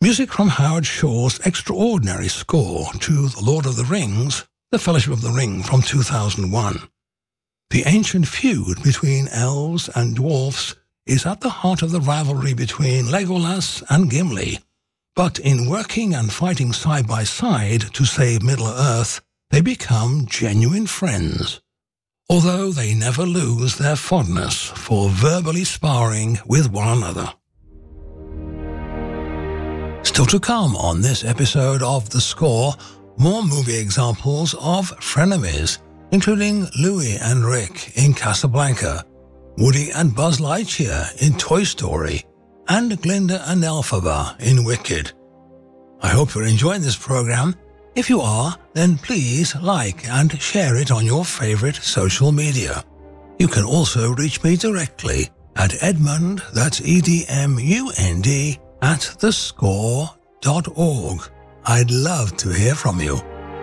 Music from Howard Shore's extraordinary score to The Lord of the Rings, The Fellowship of the Ring from 2001. The ancient feud between elves and dwarfs is at the heart of the rivalry between Legolas and Gimli. But in working and fighting side by side to save Middle-earth, they become genuine friends, although they never lose their fondness for verbally sparring with one another. Still to come on this episode of The Score, more movie examples of frenemies, including Louis and Rick in Casablanca, Woody and Buzz Lightyear in Toy Story, and Glinda and Elphaba in Wicked. I hope you're enjoying this program. If you are, then please like and share it on your favorite social media. You can also reach me directly at Edmund, that's EDMUND, at thescore.org. I'd love to hear from you.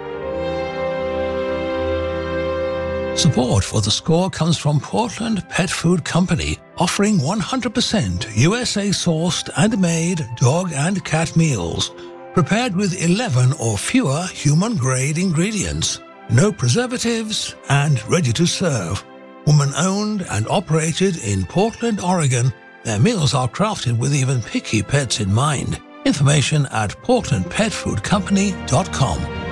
Support for The Score comes from Portland Pet Food Company, offering 100% USA-sourced and made dog and cat meals, prepared with 11 or fewer human-grade ingredients, no preservatives, and ready to serve. Woman-owned and operated in Portland, Oregon, their meals are crafted with even picky pets in mind. Information at portlandpetfoodcompany.com.